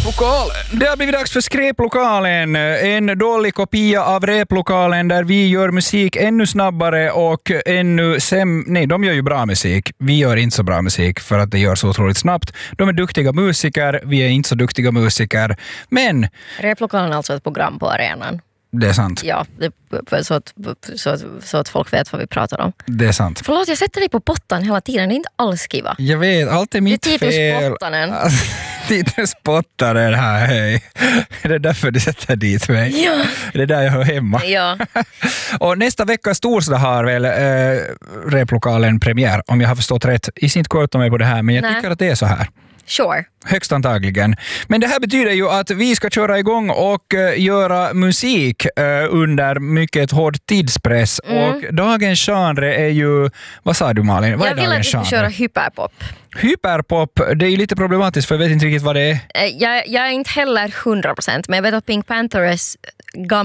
Replokalen. Det har blivit dags för skräplokalen. En dålig kopia av replokalen där vi gör musik ännu snabbare och ännu Nej, de gör ju bra musik. Vi gör inte så bra musik för att det gör så otroligt snabbt. De är duktiga musiker, vi är inte så duktiga musiker. Men... Replokalen är alltså ett program på arenan. Det är sant. Ja, så att folk vet vad vi pratar om. Det är sant. Förlåt, jag sätter dig på pottan hela tiden. Det är inte alls kiva. Jag vet, allt är mitt fel. Det är typiskt pottanen. Titus spottaren här, hej. Det är därför du sätter dit mig. Ja. Det är där jag hör hemma. Ja. Och nästa vecka torsdag har väl replokalen premiär, om jag har förstått rätt. I sin kvota mig på det här, men jag tycker att det är så här. Sure. Högst antagligen. Men det här betyder ju att vi ska köra igång och göra musik under mycket hård tidspress. Och dagens genre är ju... Vad sa du, Malin? Vad är jag vill att vi ska köra hyperpop. Hyperpop, det är ju lite problematiskt för jag vet inte riktigt vad det är. Jag är inte heller 100%, men jag vet att Pink Panthers